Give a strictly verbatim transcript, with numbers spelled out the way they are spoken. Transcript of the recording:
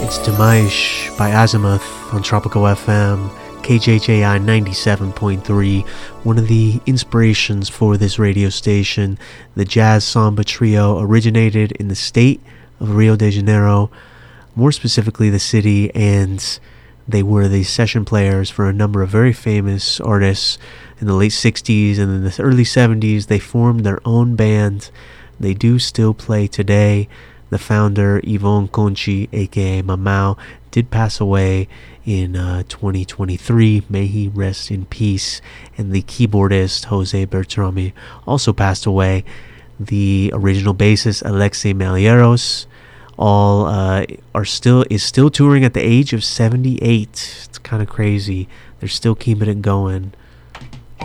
Tamaish by Azimuth on Tropical F M, K J J I ninety-seven point three. One of the inspirations for this radio station, the Jazz Samba Trio, originated in the state of Rio de Janeiro, more specifically the city, and they were the session players for a number of very famous artists in the late sixties, and in the early seventies they formed their own band. They do still play today. The founder, Yvonne Conchi, aka Mamau, did pass away in uh, twenty twenty-three. May he rest in peace. And the keyboardist, Jose Bertrami, also passed away. The original bassist, Alexei Malieros, all uh, are still is still touring at the age of seventy-eight. It's kind of crazy. They're still keeping it going.